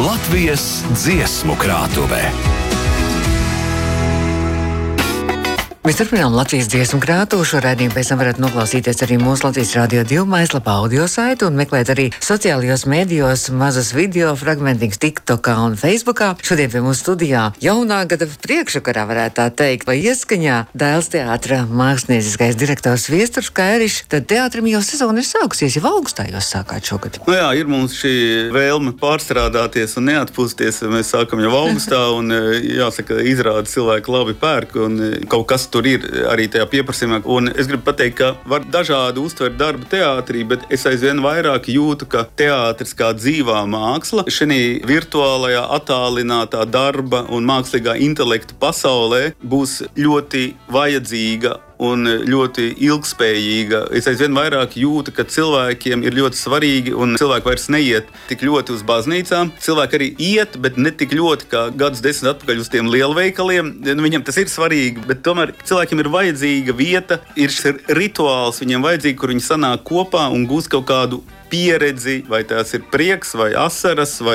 Latvijas dziesmu krātuvē. Mēs turpinām Latvijas dziesmu krātuvu. Šo raidījumu pēc tam varat noklausīties arī mūsu Latvijas Radio 2 mājaslapā audio saitu un meklēt arī sociālajos mēdījos mazus video fragmentiņus TikTokā un Facebookā. Šodien pie mūsu studijā jaunā gada priekšvakarā varētu tā teikt, vai ieskaņā Dēls teātra mākslinieckais direktors Viesturs Kairišs. Tad teātrim jau sezona ir sākusies, jau augustā jūs sākāt šogad. Nu jā, ir mums šī vēlme pārstrādāties un neatpūsties. Mēs sākam jau augustā un jāsaka, izrāda cilvēki labi pērk un kaut kas tur ir arī tajā pieprasījumā. Un es gribu pateikt, ka var dažādi uztvert darbu teātrī, bet es aizvien vairāk jūtu, ka teātris kā dzīvā māksla šī virtuālajā, attālinātā darba un mākslīgā intelekta pasaulē būs ļoti vajadzīga un ļoti ilgspējīga. Es aizvien vairāk jūtu, ka cilvēkiem ir ļoti svarīgi, un cilvēki vairs neiet tik ļoti uz baznīcām. Cilvēki arī iet, bet ne tik ļoti kā gadus 10 atpakaļ uz tiem lielveikaliem. Viņam tas ir svarīgi, bet tomēr cilvēkiem ir vajadzīga vieta, ir šis rituāls viņiem vajadzīgi, kur viņi sanāk kopā un gūst kaut kādu pieredzi, vai tās ir prieks, vai asaras, vai